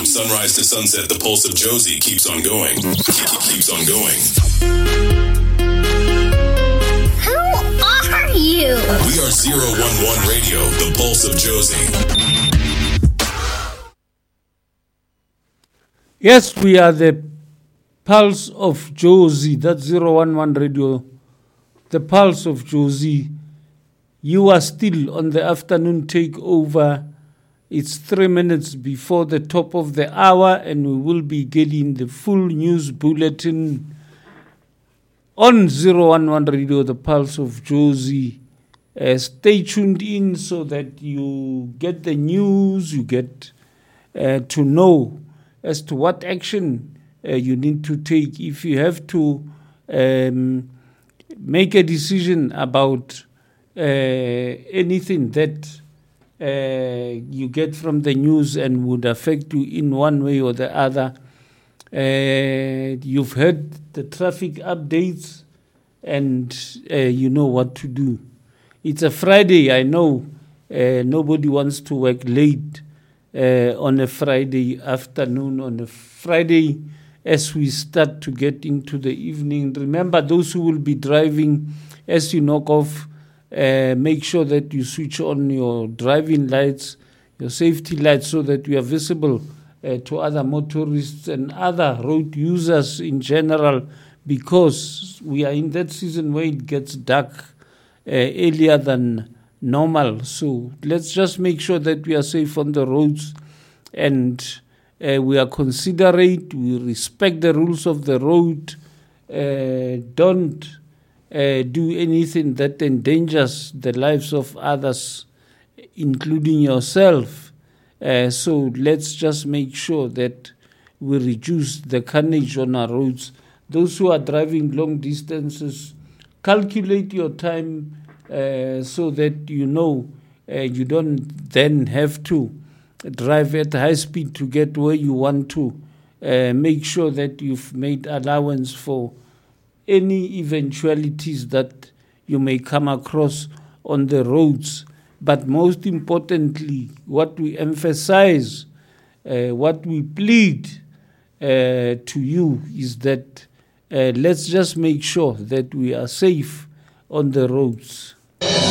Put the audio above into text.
sunrise to sunset, the pulse of Josie keeps on going. Keeps on going. Who are you? We are 011 Radio, the pulse of Josie. Yes, we are the pulse of Josie. That's 011 Radio, the pulse of Josie. You are still on the afternoon takeover. It's 3 minutes before the top of the hour, and we will be getting the full news bulletin on 011 Radio, the pulse of Josie. Stay tuned in so that you get the news, you get to know as to what action you need to take. If you have to make a decision about anything that you get from the news and would affect you in one way or the other. You've heard the traffic updates and you know what to do. It's a Friday, I know. Nobody wants to work late on a Friday afternoon, on a Friday as we start to get into the evening. Remember, those who will be driving, as you knock off, make sure that you switch on your driving lights, your safety lights, so that you are visible to other motorists and other road users in general, because we are in that season where it gets dark earlier than normal. So let's just make sure that we are safe on the roads and we are considerate, we respect the rules of the road, don't do anything that endangers the lives of others, including yourself. So let's just make sure that we reduce the carnage on our roads. Those who are driving long distances, calculate your time so that you know you don't then have to drive at high speed to get where you want to. Make sure that you've made allowance for any eventualities that you may come across on the roads. But most importantly, what we emphasize, what we plead to you is that let's just make sure that we are safe on the roads.